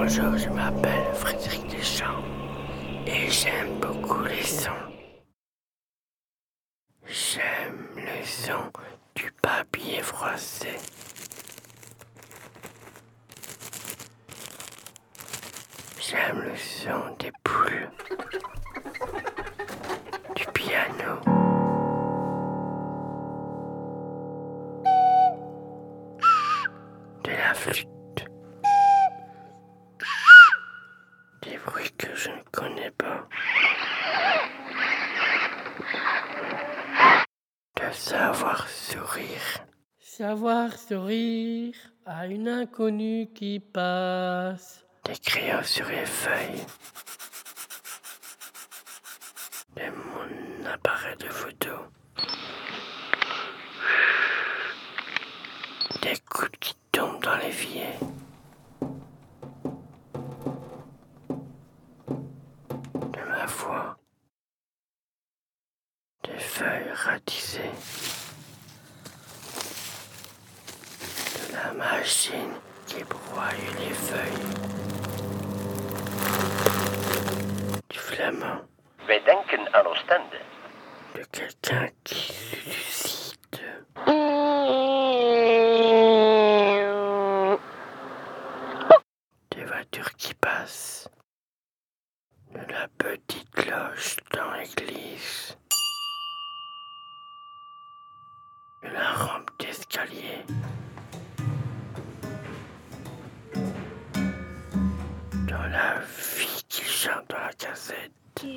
Bonjour, je m'appelle Frédéric Deschamps et j'aime beaucoup les sons. J'aime le son du papier froissé. J'aime le son des poules, du piano, de la flûte, des bruits que je ne connais pas, de savoir sourire. Savoir sourire à une inconnue qui passe. Des crayons sur les feuilles, de mon appareil de photo, des gouttes qui tombent dans l'évier, de ma voix, des feuilles ratisées, de la machine qui broie les feuilles, du flamand, Wij denken aan Oostende. de quelqu'un qui